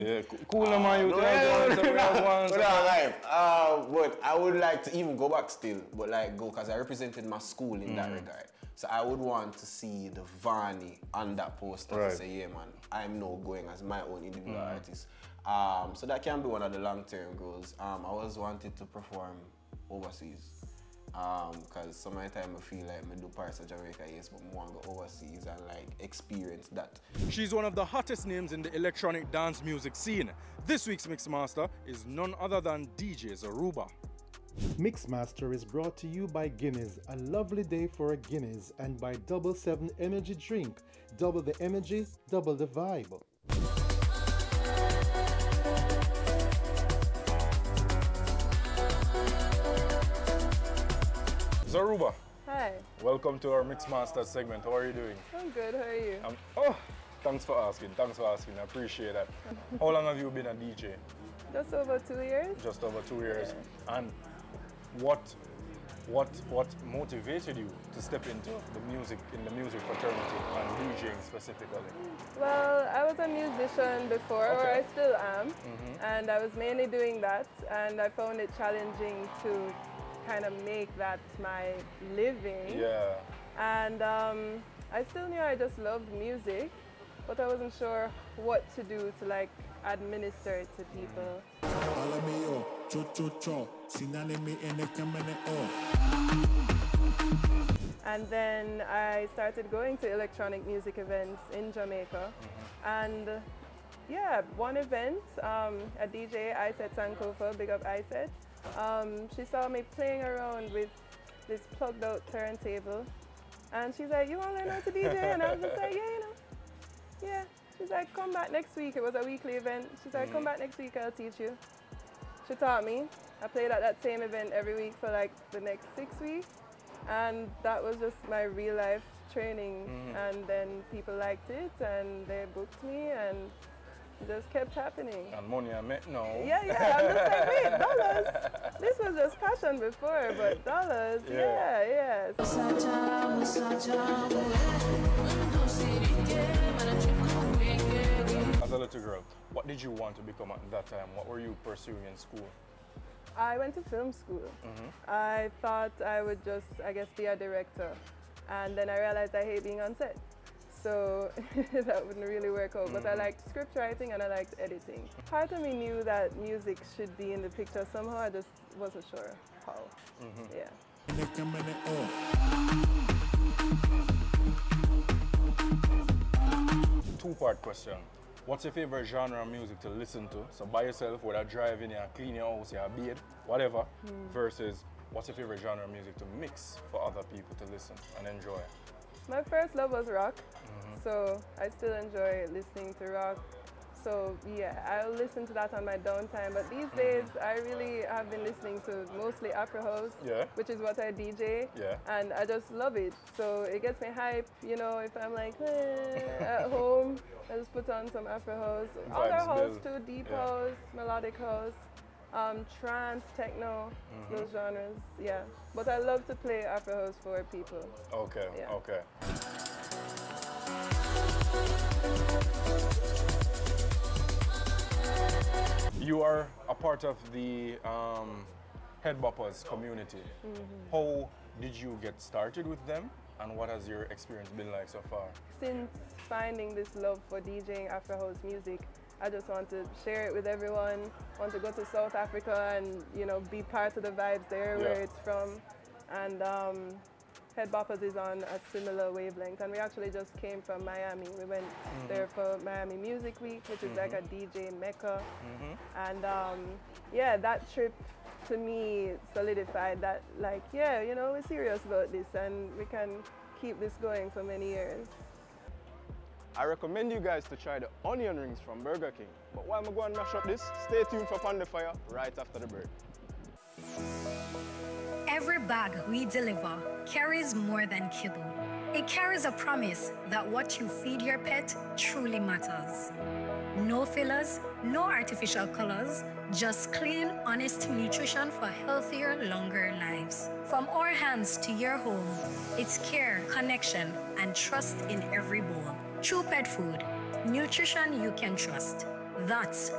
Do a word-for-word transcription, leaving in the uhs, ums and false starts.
Yeah, cool uh, man, you tell me. Uh, but I would like to even go back still, but like go, because I represented my school in mm. that regard. So I would want to see the Varney on that poster right. to say, yeah man, I'm now going as my own individual mm. artist. Um, so that can be one of the long-term goals. Um, I always wanted to perform overseas. Because um, some of the time I feel like I do parts of Jamaica, yes, but I want to go overseas and like experience that. She's one of the hottest names in the electronic dance music scene. This week's Mixmaster is none other than D J Zaruba. Mixmaster is brought to you by Guinness, a lovely day for a Guinness, and by Double Seven Energy Drink. Double the energy, double the vibe. Zaruba. Hi. Welcome to our Mixmaster segment. How are you doing? I'm good. How are you? Um, oh, thanks for asking. Thanks for asking. I appreciate that. How long have you been a D J? Just over two years. Just over two years. Yeah. And what, what, what motivated you to step into the music in the music fraternity and DJing specifically? Well, I was a musician before, okay. or I still am, mm-hmm. and I was mainly doing that, and I found it challenging to kind of make that my living. Yeah. And um, I still knew I just loved music, but I wasn't sure what to do to like administer it to people. And then I started going to electronic music events in Jamaica. Mm-hmm. And yeah, one event, um, a D J, Iset Sankofa, big up Iset. Um, she saw me playing around with this plugged out turntable, and she's like, you want to learn how to D J? And I was just like, yeah, you know, yeah. She's like, come back next week. It was a weekly event. She's like, come back next week, I'll teach you. She taught me. I played at that same event every week for like the next six weeks. And that was just my real life training. Mm. And then people liked it and they booked me, and it just kept happening. And money I met now. Yeah, yeah. I'm just like, wait, dollars? This was just passion before, but dollars, yeah, yeah. yeah. As a little girl, what did you want to become at that time? What were you pursuing in school? I went to film school. Mm-hmm. I thought I would just, I guess, be a director. And then I realized I hate being on set. So that wouldn't really work out. Mm-hmm. But I liked script writing and I liked editing. Part of me knew that music should be in the picture somehow. I just wasn't sure how. Mm-hmm. Yeah. Two-part question. What's your favorite genre of music to listen to? So by yourself, whether driving, you clean your house, you bathe, whatever, mm. versus what's your favorite genre of music to mix for other people to listen and enjoy? My first love was rock, mm-hmm. so I still enjoy listening to rock. So yeah, I'll listen to that on my downtime. But these days, mm-hmm. I really have been listening to mostly Afro House, yeah. which is what I D J, yeah. and I just love it. So it gets me hype, you know, if I'm like eh, at home, I just put on some Afro House. Other house too, deep yeah. house, melodic house, um, trance, techno, mm-hmm. those genres, yeah. But I love to play Afro House for people. Okay, yeah. okay. You are a part of the um, Head Boppers community. Mm-hmm. How did you get started with them, and what has your experience been like so far? Since finding this love for DJing Afro House music, I just want to share it with everyone. Want to go to South Africa and you know be part of the vibes there, yeah. where it's from. And um, Head Boppers is on a similar wavelength, and we actually just came from Miami. We went mm-hmm. there for Miami Music Week, which is mm-hmm. like a D J mecca. Mm-hmm. And um, yeah, that trip to me solidified that, like, yeah, you know, we're serious about this and we can keep this going for many years. I recommend you guys to try the onion rings from Burger King. But while I'm going to mash up this, stay tuned for Pon the Fire right after the break. Every bag we deliver carries more than kibble. It carries a promise that what you feed your pet truly matters. No fillers, no artificial colors, just clean, honest nutrition for healthier, longer lives. From our hands to your home, it's care, connection, and trust in every bowl. True pet food, nutrition you can trust. That's